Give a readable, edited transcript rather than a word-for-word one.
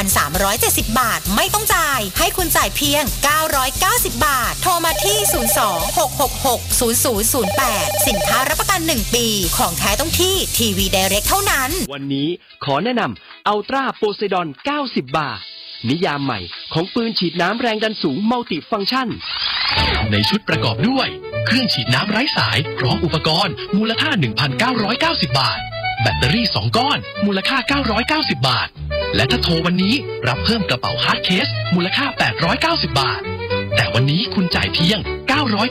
1,370 บาทไม่ต้องจ่ายให้คุณจ่ายเพียง990 บาทโทรมาที่02-666-0008สินค้ารับประกัน1ปีของแท้ต้องที่ทีวีไดเรกเท่านั้นวันนี้ขอแนะนำอัลตราโพไซดอน90 บาทนิยามใหม่ของปืนฉีดน้ำแรงดันสูงมัลติฟังก์ชันในชุดประกอบด้วยเครื่องฉีดน้ำไร้สายพร้อมอุปกรณ์มูลค่า 1,990 บาทแบตเตอรี่2ก้อนมูลค่า990 บาทและถ้าโทรวันนี้รับเพิ่มกระเป๋าฮาร์ดเคสมูลค่า890 บาทแต่วันนี้คุณจ่ายเพียง